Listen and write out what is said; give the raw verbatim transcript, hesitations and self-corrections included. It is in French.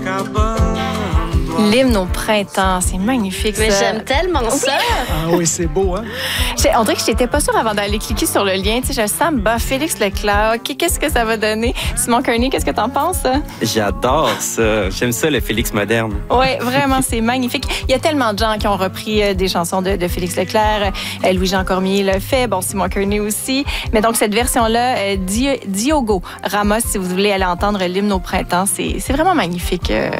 L'hymne au printemps, c'est magnifique. Mais ça. j'aime tellement ça. Ah oui, c'est beau, hein? J'ai- On dirait que je n'étais pas sûre avant d'aller cliquer sur le lien. Tu sais, je sens, bah, Félix Leclerc, OK, qu'est-ce que ça va donner? Simon Kearney, qu'est-ce que t'en penses? J'adore ça. J'aime ça, le Félix moderne. Oui, vraiment, c'est magnifique. Il y a tellement de gens qui ont repris euh, des chansons de, de Félix Leclerc. Euh, Louis-Jean Cormier l'a fait. Bon, Simon Kearney aussi. Mais donc, cette version-là, euh, Di- Diogo Ramos, si vous voulez aller entendre l'hymne au printemps, c'est c'est vraiment magnifique. Euh,